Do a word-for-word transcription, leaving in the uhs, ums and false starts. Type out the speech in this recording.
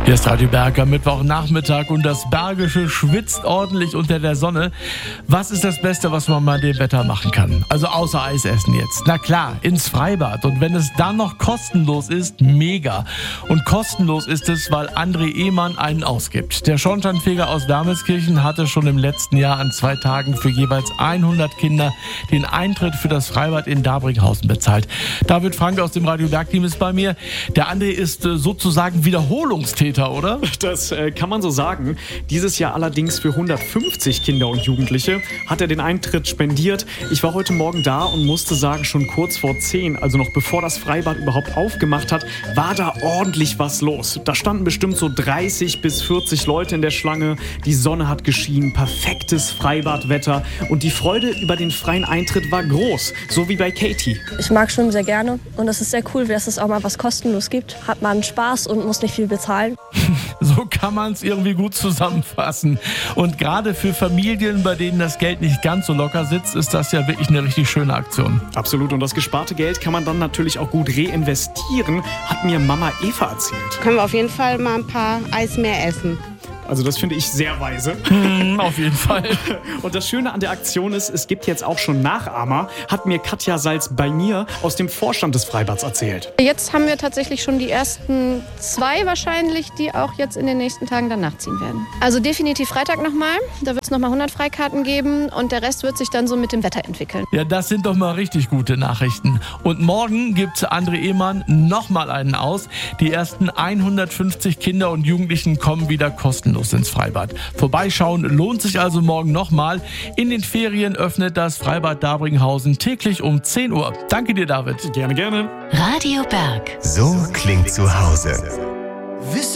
Hier ist Radio Berg am Mittwochnachmittag und das Bergische schwitzt ordentlich unter der Sonne. Was ist das Beste, was man bei dem Wetter machen kann? Also außer Eis essen jetzt. Na klar, ins Freibad. Und wenn es dann noch kostenlos ist, mega. Und kostenlos ist es, weil André Ehmann einen ausgibt. Der Schornsteinfeger aus Wermelskirchen hatte schon im letzten Jahr an zwei Tagen für jeweils hundert Kinder den Eintritt für das Freibad in Dabringhausen bezahlt. David Frank aus dem Radio Berg-Team ist bei mir. Der André ist äh, sozusagen Wiederholungstäter, oder? Das äh, kann man so sagen. Dieses Jahr allerdings für hundertfünfzig Kinder und Jugendliche hat er den Eintritt spendiert. Ich war heute Morgen da und musste sagen, schon kurz vor zehn, also noch bevor das Freibad überhaupt aufgemacht hat, war da ordentlich was los. Da standen bestimmt so dreißig bis vierzig Leute in der Schlange. Die Sonne hat geschienen, perfektes Freibadwetter und die Freude über den freien Eintritt war groß, so wie bei Katie. Ich mag Schwimmen sehr gerne und es ist sehr cool, dass es auch mal was kostenlos gibt. Hat man Spaß und muss nicht viel bezahlen. So kann man es irgendwie gut zusammenfassen. Und gerade für Familien, bei denen das Geld nicht ganz so locker sitzt, ist das ja wirklich eine richtig schöne Aktion. Absolut. Und das gesparte Geld kann man dann natürlich auch gut reinvestieren, hat mir Mama Eva erzählt. Können wir auf jeden Fall mal ein paar Eis mehr essen. Also das finde ich sehr weise. Mm, auf jeden Fall. Und das Schöne an der Aktion ist, es gibt jetzt auch schon Nachahmer, hat mir Katja Salz bei mir aus dem Vorstand des Freibads erzählt. Jetzt haben wir tatsächlich schon die ersten zwei wahrscheinlich, die auch jetzt in den nächsten Tagen dann nachziehen werden. Also definitiv Freitag nochmal, da wird es nochmal hundert Freikarten geben und der Rest wird sich dann so mit dem Wetter entwickeln. Ja, das sind doch mal richtig gute Nachrichten. Und morgen gibt André Ehmann nochmal einen aus. Die ersten hundertfünfzig Kinder und Jugendlichen kommen wieder kostenlos ins Freibad. Vorbeischauen lohnt sich also morgen nochmal. In den Ferien öffnet das Freibad Dabringhausen täglich um zehn Uhr. Danke dir, David. Gerne, gerne. Radio Berg. So klingt zu Hause.